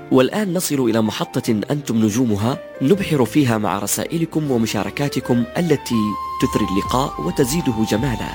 والآن نصل إلى محطة أنتم نجومها، نبحر فيها مع رسائلكم ومشاركاتكم التي تثري اللقاء وتزيده جمالا.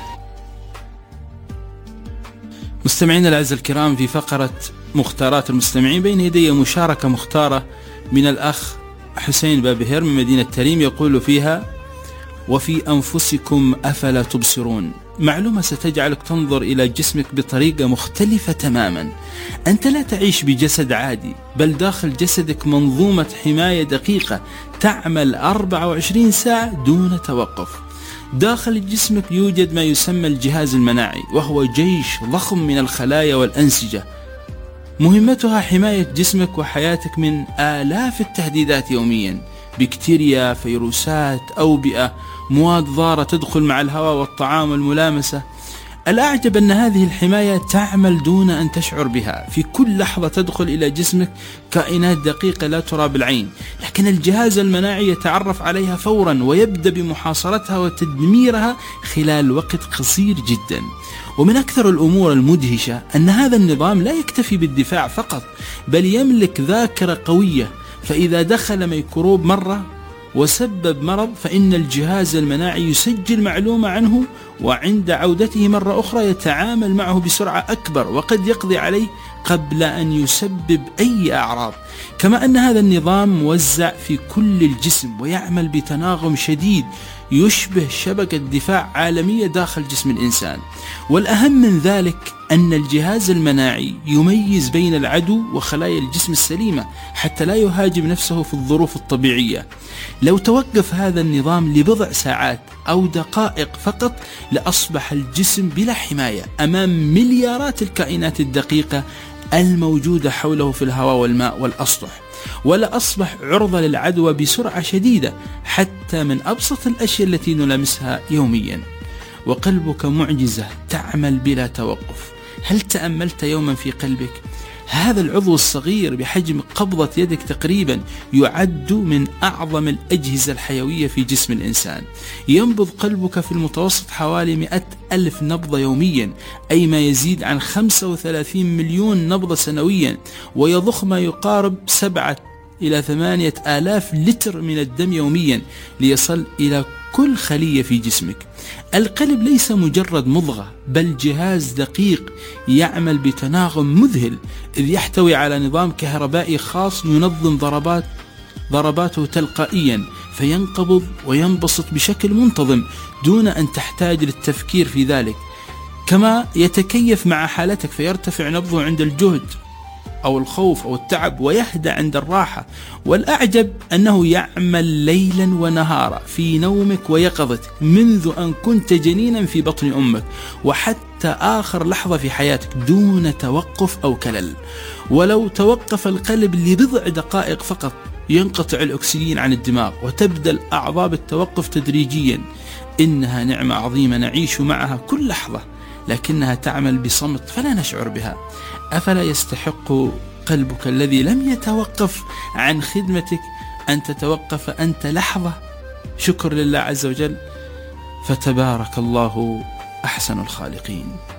مستمعينا الأعزاء الكرام، في فقرة مختارات المستمعين بين يدي مشاركة مختارة من الأخ حسين بابهر من مدينة تريم، يقول فيها: وفي أنفسكم أفلا تبصرون. معلومة ستجعلك تنظر إلى جسمك بطريقة مختلفة تماما. أنت لا تعيش بجسد عادي، بل داخل جسدك منظومة حماية دقيقة تعمل 24 ساعة دون توقف. داخل جسمك يوجد ما يسمى الجهاز المناعي، وهو جيش ضخم من الخلايا والأنسجة، مهمتها حماية جسمك وحياتك من آلاف التهديدات يوميا: بكتيريا، فيروسات، أوبئة، مواد ضارة تدخل مع الهواء والطعام والملامسة. الأعجب أن هذه الحماية تعمل دون أن تشعر بها. في كل لحظة تدخل إلى جسمك كائنات دقيقة لا ترى بالعين، لكن الجهاز المناعي يتعرف عليها فورا ويبدأ بمحاصرتها وتدميرها خلال وقت قصير جدا. ومن أكثر الأمور المدهشة أن هذا النظام لا يكتفي بالدفاع فقط، بل يملك ذاكرة قوية، فإذا دخل ميكروب مرة وسبب مرض فإن الجهاز المناعي يسجل معلومة عنه، وعند عودته مرة أخرى يتعامل معه بسرعة أكبر، وقد يقضي عليه قبل أن يسبب أي أعراض. كما أن هذا النظام موزع في كل الجسم ويعمل بتناغم شديد يشبه شبكة دفاع عالمية داخل جسم الإنسان. والأهم من ذلك أن الجهاز المناعي يميز بين العدو وخلايا الجسم السليمة حتى لا يهاجم نفسه في الظروف الطبيعية. لو توقف هذا النظام لبضع ساعات أو دقائق فقط لأصبح الجسم بلا حماية أمام مليارات الكائنات الدقيقة الموجودة حوله في الهواء والماء والأسطح، ولا أصبح عرضة للعدوى بسرعة شديدة حتى من أبسط الأشياء التي نلامسها يوميا. وقلبك معجزة تعمل بلا توقف. هل تأملت يوما في قلبك؟ هذا العضو الصغير بحجم قبضة يدك تقريبا يعد من أعظم الأجهزة الحيوية في جسم الإنسان. ينبض قلبك في المتوسط حوالي 100,000 نبضة يوميا، أي ما يزيد عن 35 مليون نبضة سنويا، ويضخ ما يقارب 7 إلى 8 آلاف لتر من الدم يوميا ليصل إلى كل خلية في جسمك. القلب ليس مجرد مضغة، بل جهاز دقيق يعمل بتناغم مذهل، إذ يحتوي على نظام كهربائي خاص ينظم ضرباته تلقائيا، فينقبض وينبسط بشكل منتظم دون أن تحتاج للتفكير في ذلك. كما يتكيف مع حالتك، فيرتفع نبضه عند الجهد أو الخوف أو التعب، ويهدأ عند الراحة. والأعجب أنه يعمل ليلا ونهارا في نومك ويقظتك منذ أن كنت جنينا في بطن أمك وحتى آخر لحظة في حياتك دون توقف أو كلل. ولو توقف القلب لبضع دقائق فقط ينقطع الأكسجين عن الدماغ وتبدأ الأعضاء بالتوقف تدريجيا. إنها نعمة عظيمة نعيش معها كل لحظة، لكنها تعمل بصمت فلا نشعر بها. أفلا يستحق قلبك الذي لم يتوقف عن خدمتك أن تتوقف أنت لحظة؟ شكر لله عز وجل، فتبارك الله أحسن الخالقين.